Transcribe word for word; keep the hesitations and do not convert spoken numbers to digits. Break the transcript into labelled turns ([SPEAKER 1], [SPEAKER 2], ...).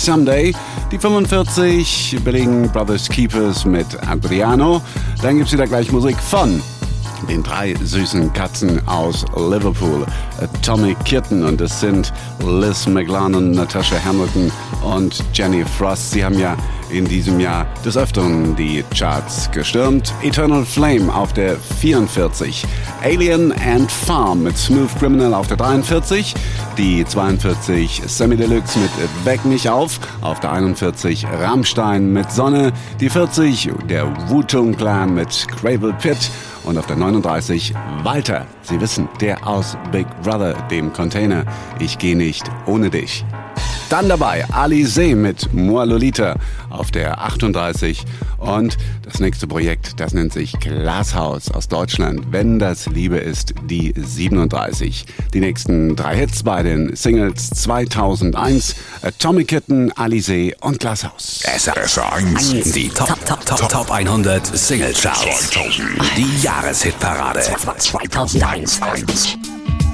[SPEAKER 1] Someday. Die fünfundvierzig belegen Brothers Keepers mit Adriano. Dann gibt's wieder gleich Musik von den drei süßen Katzen aus Liverpool, Atomic Kitten, und es sind Liz McLaren, Natasha Hamilton und Jenny Frost. Sie haben ja in diesem Jahr des Öfteren die Charts gestürmt. Eternal Flame auf der vierundvierzig, Alien and Farm mit Smooth Criminal auf der dreiundvierzig, die zweiundvierzig Semi Deluxe mit Weck mich auf, auf der einundvierzig Rammstein mit Sonne, die vierzig der Wu-Tang Clan mit Gravel Pit und auf der neununddreißig Walter. Sie wissen, der aus Big Brother, dem Container. Ich geh nicht ohne dich. Dann dabei Alizé mit Moi Lolita auf der achtunddreißig und das nächste Projekt, das nennt sich Glashaus aus Deutschland. Wenn das Liebe ist, die siebenunddreißig. Die nächsten drei Hits bei den Singles zweitausendeins, Atomic Kitten, Alizé und Glashaus.
[SPEAKER 2] S R eins, die Top, Top, Top, Top hundert Single Charts. Die Jahreshitparade
[SPEAKER 3] zweitausendeins.